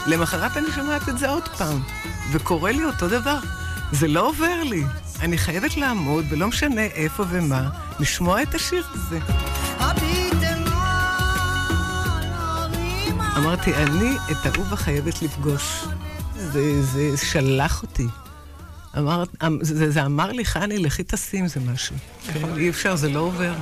למחרת אני שומעת את זה עוד פעם, וקורה לי אותו דבר. זה לא עובר לי. אני חייבת לעמוד, ולא משנה איפה ומה, לשמוע את השיר הזה. אמרתי, אני את אהובה חייבת לפגוש. זה שלח אותי. זה אמר לי, חני, לכי תשים, זה משהו. כן, אי אפשר, זה לא עובר.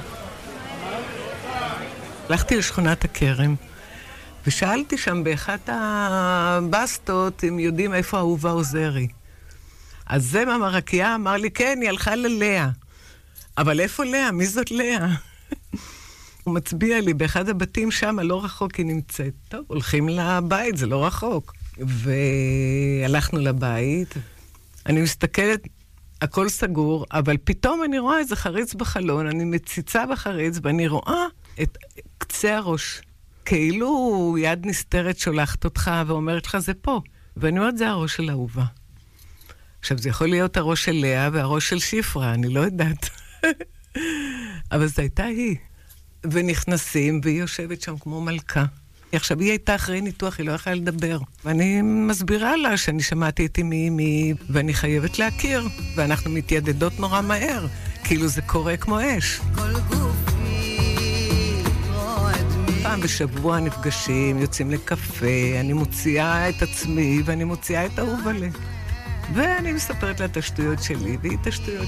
הלכתי לשכונת הכרם, ושאלתי שם באחת הבסטות, אם יודעים איפה אהובה עוזרי. אז זה מהמרקייה אמר לי, כן, היא הלכה ללאה. אבל איפה לאה? מי זאת לאה? הוא מצביע לי, באחד הבתים שם, לא רחוק היא נמצאת. טוב, הולכים לבית, זה לא רחוק. והלכנו לבית, אני מסתכלת, הכל סגור, אבל פתאום אני רואה איזה חריץ בחלון, אני מציצה בחריץ, ואני רואה את קצה הראש. כאילו יד נסתרת שולחת אותך ואומרת לך, זה פה. ואני אומרת, זה הראש של אהובה. עכשיו, זה יכול להיות הראש של לאה והראש של שפרה, אני לא יודעת. אבל זו הייתה היא. ונכנסים, והיא יושבת שם כמו מלכה. עכשיו, היא הייתה אחרי ניתוח, היא לא יכולה לדבר. ואני מסבירה לה שאני שמעתי את אמי, ואני חייבת להכיר. ואנחנו מתיידדות נורא מהר. כאילו זה קורה כמו אש. פעם בשבוע נפגשים, יוצאים לקפה, אני מוציאה את עצמי, ואני מוציאה את אהובה לי. ואני מספרת לה את השטויות שלי, והיא את השטויות